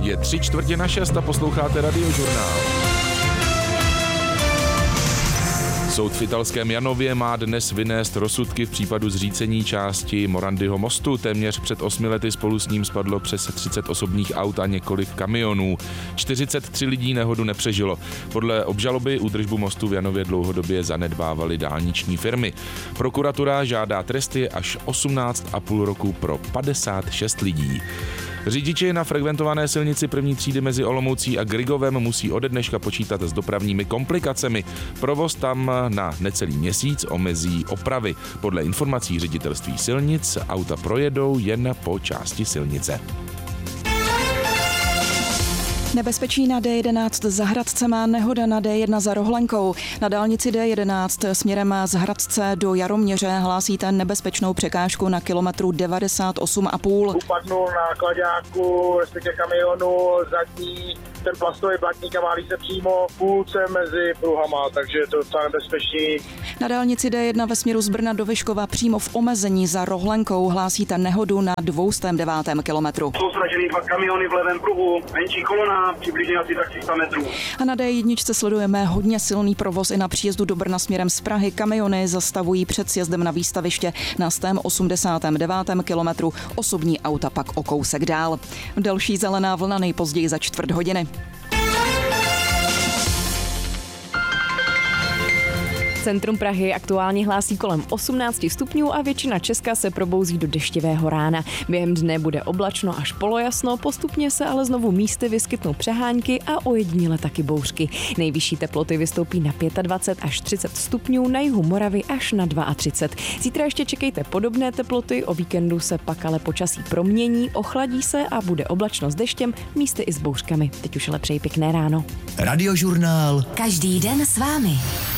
Je 5:45 a posloucháte Radiožurnál. Soud v italském Janově má dnes vynést rozsudky v případu zřícení části Morandyho mostu. Téměř před 8 lety spolu s ním spadlo přes 30 osobních aut a několik kamionů. 43 lidí nehodu nepřežilo. Podle obžaloby údržbu mostu v Janově dlouhodobě zanedbávaly dálniční firmy. Prokuratura žádá tresty až 18,5 roku pro 56 lidí. Řidiči na frekventované silnici první třídy mezi Olomoucí a Grygovem musí ode dneška počítat s dopravními komplikacemi. Provoz tam na necelý měsíc omezí opravy. Podle informací ředitelství silnic auta projedou jen po části silnice. Nebezpečí na D11 za Hradcema, nehoda na D1 za Rohlenkou. Na dálnici D11 směrem z Hradce do Jaroměře hlásíte nebezpečnou překážku na kilometru 98,5. Upadnul na klaďáku, respektive kamionu zadní, ten plastový blatník a válí se přímo v půlce mezi pruhama, takže je to docela nebezpečný. Na dálnici D1 ve směru z Brna do Vyškova přímo v omezení za Rohlenkou hlásíte nehodu na 209. kilometru. Jsou sražený 2 kamiony v levém pruhu, menší kolona, přibližně asi tak 300 metrů. A na D1 sledujeme hodně silný provoz i na příjezdu do Brna směrem z Prahy. Kamiony zastavují před sjezdem na výstaviště na 189. kilometru, osobní auta pak o kousek dál. Další zelená vlna nejpozději za čtvrt hodiny. Centrum Prahy aktuálně hlásí kolem 18 stupňů a většina Česka se probouzí do deštivého rána. Během dne bude oblačno až polojasno, postupně se ale znovu místy vyskytnou přehánky a ojediněle taky bouřky. Nejvyšší teploty vystoupí na 25 až 30 stupňů, na jihu Moravy až na 32. Zítra ještě čekejte podobné teploty, o víkendu se pak ale počasí promění, ochladí se a bude oblačno s deštěm, místy i s bouřkami. Teď už ale přeji pěkné ráno. Radiožurnál. Každý den s vámi.